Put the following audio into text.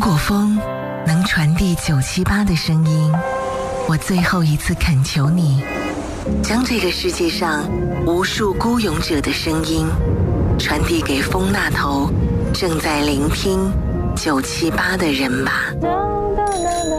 果风能传递978的声音，我最后一次恳求你，将这个世界上无数孤勇者的声音传递给风那头正在聆听978的人吧。